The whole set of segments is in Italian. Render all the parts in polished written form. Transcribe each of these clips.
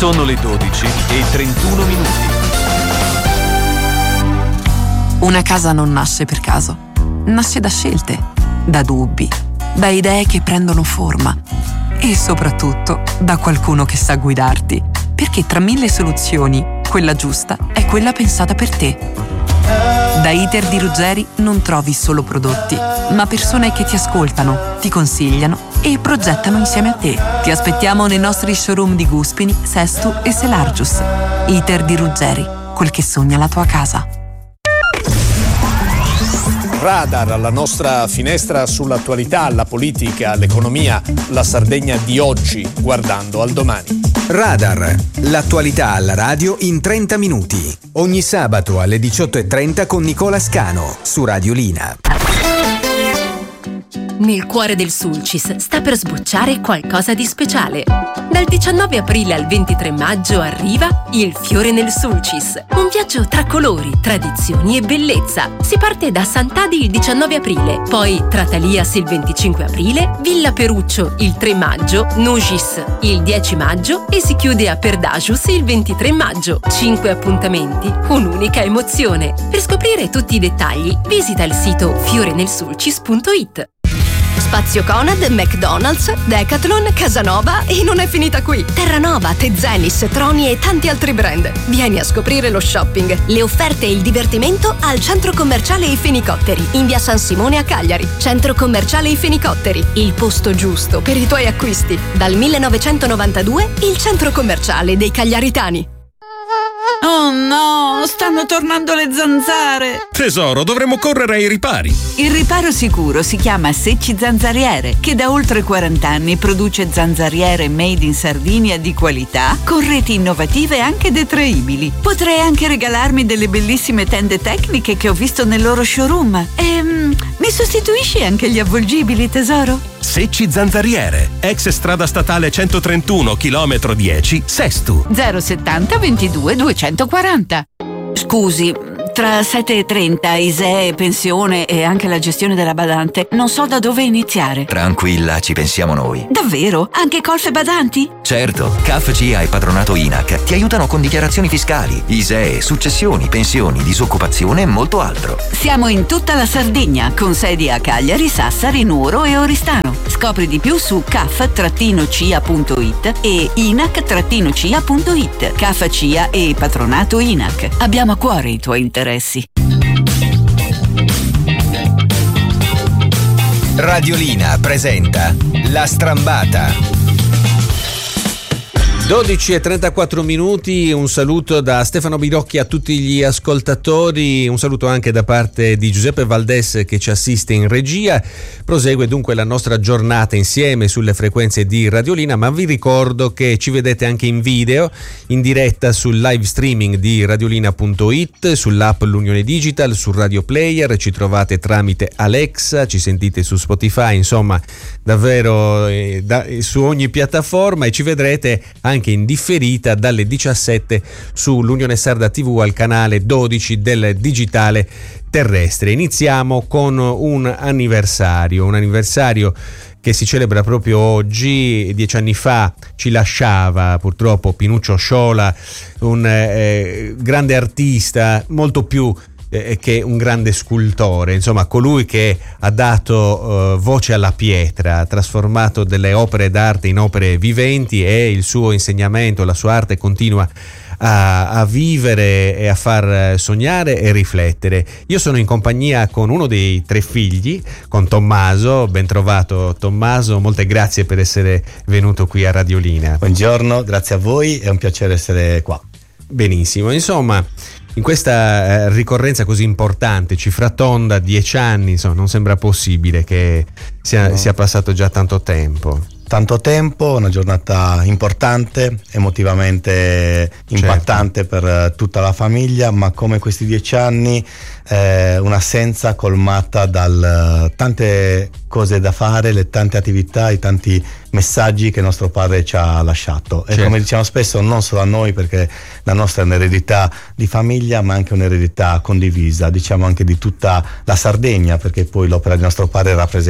Sono le 12:31 minuti. Una casa non nasce per caso. Nasce da scelte, da dubbi, da idee che prendono forma e soprattutto da qualcuno che sa guidarti. Perché tra 1000 soluzioni, quella giusta è quella pensata per te. Da Iter di Ruggeri non trovi solo prodotti, ma persone che ti ascoltano, ti consigliano e progettano insieme a te. Ti aspettiamo nei nostri showroom di Guspini, Sestu e Selargius. Iter di Ruggeri, quel che sogna la tua casa. Radar, la nostra finestra sull'attualità, la politica, l'economia, la Sardegna di oggi, guardando al domani. Radar, l'attualità alla radio in 30 minuti. Ogni sabato alle 18:30 con Nicola Scano su Radiolina. Nel cuore del Sulcis sta per sbocciare qualcosa di speciale. Dal 19 aprile al 23 maggio arriva Il Fiore nel Sulcis, un viaggio tra colori, tradizioni e bellezza. Si parte da Sant'Adi il 19 aprile, poi Tratalias il 25 aprile, Villa Peruccio il 3 maggio, Nugis il 10 maggio e si chiude a Perdagius il 23 maggio. 5 appuntamenti, un'unica emozione. Per scoprire tutti i dettagli visita il sito fiorenelsulcis.it. Spazio Conad, McDonald's, Decathlon, Casanova e non è finita qui. Terranova, Tezenis, Troni e tanti altri brand. Vieni a scoprire lo shopping, le offerte e il divertimento al Centro Commerciale I Fenicotteri, in via San Simone a Cagliari. Centro Commerciale I Fenicotteri, il posto giusto per i tuoi acquisti. Dal 1992 il Centro Commerciale dei Cagliaritani. Oh no, stanno tornando le zanzare. Tesoro, dovremmo correre ai ripari. Il riparo sicuro si chiama Secci Zanzariere, che da oltre 40 anni produce zanzariere made in Sardinia di qualità, con reti innovative e anche detraibili. Potrei anche regalarmi delle bellissime tende tecniche che ho visto nel loro showroom. Mi sostituisci anche gli avvolgibili, tesoro? Secci Zanzariere, ex strada statale 131, chilometro 10, Sestu. 070 22 240. Scusi, tra 7:30, ISEE, pensione e anche la gestione della badante, non so da dove iniziare. Tranquilla, ci pensiamo noi. Davvero? Anche colf e badanti? Certo, CAF, CIA e Patronato INAC ti aiutano con dichiarazioni fiscali, ISEE, successioni, pensioni, disoccupazione e molto altro. Siamo in tutta la Sardegna, con sedi a Cagliari, Sassari, Nuoro e Oristano. Scopri di più su caf-cia.it e inac-cia.it. CAF, CIA e Patronato INAC. Abbiamo a cuore i tuoi interessi. Radiolina presenta La Strambata. 12:34 minuti, un saluto da Stefano Birocchi a tutti gli ascoltatori, un saluto anche da parte di Giuseppe Valdes che ci assiste in regia. Prosegue dunque la nostra giornata insieme sulle frequenze di Radiolina, ma vi ricordo che ci vedete anche in video, in diretta sul live streaming di radiolina.it, sull'app L'Unione Digital, sul Radio Player, ci trovate tramite Alexa, ci sentite su Spotify, insomma davvero su ogni piattaforma, e ci vedrete anche in differita dalle 17 su l'Unione Sarda TV al canale 12 del digitale terrestre. Iniziamo con un anniversario che si celebra proprio oggi. 10 anni fa ci lasciava purtroppo Pinuccio Sciola, un grande artista, molto più che un grande scultore, insomma colui che ha dato voce alla pietra, ha trasformato delle opere d'arte in opere viventi, e il suo insegnamento, la sua arte continua a vivere e a far sognare e riflettere. Io sono in compagnia con uno dei 3 figli, con Tommaso. Ben trovato Tommaso, molte grazie per essere venuto qui a Radiolina. Buongiorno, grazie a voi, è un piacere essere qua. Benissimo, insomma in questa ricorrenza così importante, cifra tonda, 10 anni, insomma, non sembra possibile che sia passato già tanto tempo. Tanto tempo, una giornata importante, emotivamente impattante, certo, per tutta la famiglia, ma come questi 10 anni un'assenza colmata dal tante cose da fare, le tante attività, i tanti messaggi che nostro padre ci ha lasciato. Certo. E come diciamo spesso, non solo a noi, perché la nostra è un'eredità di famiglia, ma anche un'eredità condivisa, diciamo anche di tutta la Sardegna, perché poi l'opera di nostro padre rappresenta un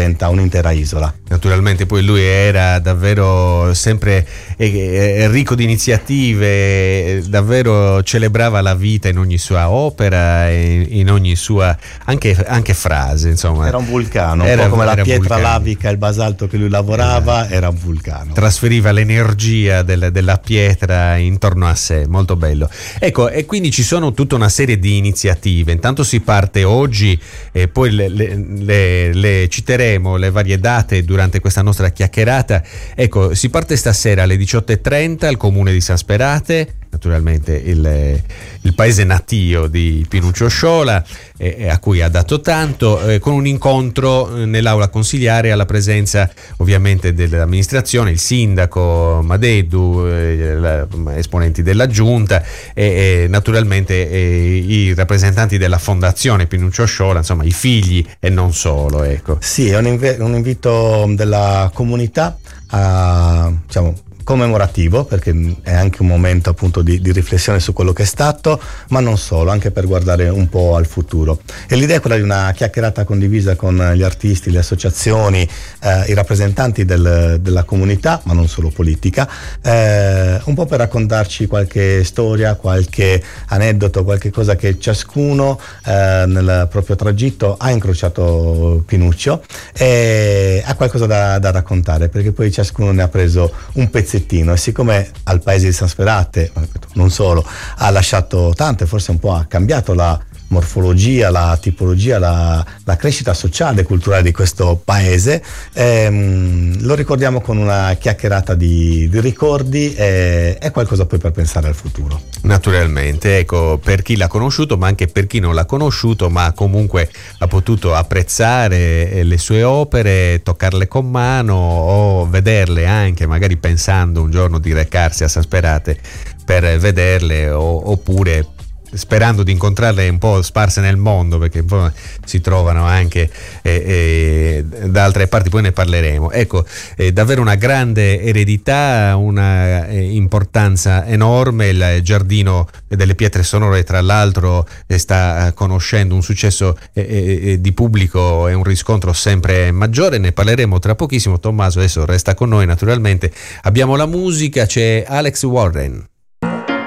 un'intera isola. Naturalmente poi lui era davvero sempre ricco di iniziative, davvero celebrava la vita in ogni sua opera, in ogni sua anche frase, insomma. Era un vulcano, un po' come la pietra lavica e il basalto che lui lavorava, era un vulcano. Trasferiva l'energia della pietra intorno a sé, molto bello. Ecco, e quindi ci sono tutta una serie di iniziative. Intanto si parte oggi e poi le citeremo le varie date durante questa nostra chiacchierata. Ecco, si parte stasera alle 18:30 al comune di San Sperate, naturalmente il paese natio di Pinuccio Sciola, a cui ha dato tanto, con un incontro nell'aula consiliare alla presenza ovviamente dell'amministrazione, il sindaco Madeddu, esponenti della giunta e naturalmente i rappresentanti della fondazione Pinuccio Sciola, insomma i figli e non solo. Ecco. Sì, è un invito della comunità a, diciamo, commemorativo, perché è anche un momento appunto di riflessione su quello che è stato, ma non solo, anche per guardare un po' al futuro. E l'idea è quella di una chiacchierata condivisa con gli artisti, le associazioni, i rappresentanti della comunità, ma non solo politica, un po' per raccontarci qualche storia, qualche aneddoto, qualche cosa che ciascuno nel proprio tragitto ha incrociato Pinuccio e ha qualcosa da raccontare, perché poi ciascuno ne ha preso un pezzettino, e siccome al paese di San Sperate, non solo, ha lasciato tanto e forse un po' ha cambiato la morfologia, la tipologia, la crescita sociale e culturale di questo paese, lo ricordiamo con una chiacchierata di ricordi e qualcosa poi per pensare al futuro. Naturalmente, ecco, per chi l'ha conosciuto, ma anche per chi non l'ha conosciuto, ma comunque ha potuto apprezzare le sue opere, toccarle con mano o vederle anche, magari pensando un giorno di recarsi a San Sperate per vederle oppure sperando di incontrarle un po' sparse nel mondo, perché un po' si trovano anche da altre parti, poi ne parleremo. Ecco, davvero una grande eredità, una importanza enorme. Il Giardino delle Pietre Sonore, tra l'altro, sta conoscendo un successo di pubblico e un riscontro sempre maggiore. Ne parleremo tra pochissimo. Tommaso adesso resta con noi, naturalmente. Abbiamo la musica, c'è Alex Warren.